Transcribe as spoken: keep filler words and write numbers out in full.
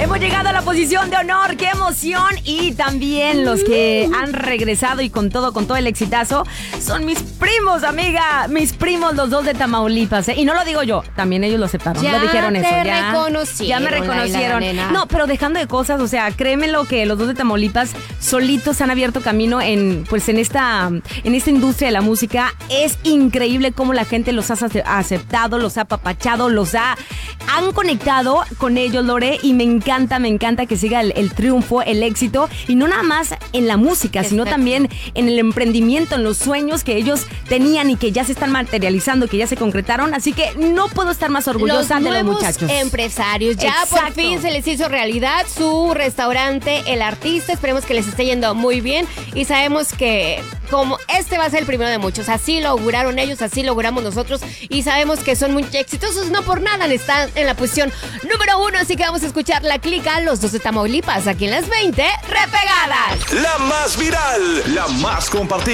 Hemos llegado a la posición de honor, qué emoción. Y también los que han regresado y con todo, con todo el exitazo, son mis primos, amiga. Mis primos, los dos de Tamaulipas, ¿eh? Y no lo digo yo, también ellos lo aceptaron. Ya lo dijeron te eso. Ya reconocieron, Ya me reconocieron. Laila, la No, pero dejando de cosas, o sea, créeme lo que los dos de Tamaulipas solitos han abierto camino en, pues, en esta, en esta industria de la música. Es increíble cómo la gente los ha aceptado, los ha apapachado, los ha, han conectado con ellos, Lore, y me encanta, me encanta que siga el, el triunfo, el éxito, y no nada más en la música, sino Exacto. también en el emprendimiento, en los sueños que ellos tenían y que ya se están materializando, que ya se concretaron. Así que no puedo estar más orgullosa los de los nuevos muchachos. empresarios. Ya Exacto. por fin se les hizo realidad su restaurante, El Artista. Esperemos que les esté yendo muy bien. Y sabemos que como este va a ser el primero de muchos. Así lo auguraron ellos, así lo auguramos nosotros. Y sabemos que son muy exitosos. No por nada están en la posición número uno. Así que vamos a escuchar La Clica, los dos de Tamaulipas, aquí en las veinte Repegadas. La más viral, la más compartida.